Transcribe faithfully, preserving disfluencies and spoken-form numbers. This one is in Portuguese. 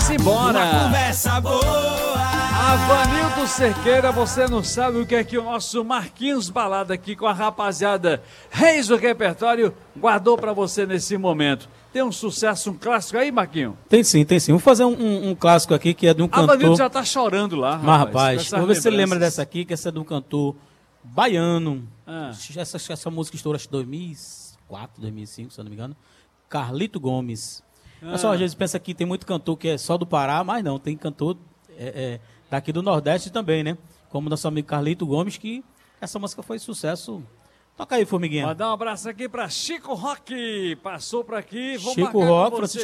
Simbora! Uma conversa boa. Avanildo Cerqueira, você não sabe o que é que o nosso Marquinhos Balada aqui com a rapaziada Reis do Repertório guardou pra você nesse momento. Tem um sucesso, um clássico aí, Marquinhos? Tem sim, tem sim. Vou fazer um, um, um clássico aqui que é de um cantor... Avanildo já tá chorando lá, rapaz. Mas, rapaz, vou ver se você lembra lembranças. dessa aqui, que essa é de um cantor baiano. Ah. Essa, essa música estourou acho que dois mil e quatro, dois mil e cinco, se eu não me engano. Carlito Gomes. Ah. Pessoal, às vezes pensa que tem muito cantor que é só do Pará, mas não, tem cantor é, é, daqui do Nordeste também, né? Como nosso amigo Carlito Gomes, que essa música foi sucesso. Toca aí, Formiguinha. Mandar um abraço aqui pra Chico Rock. Passou por aqui. Vou Chico marcar com Rock, você. Francisco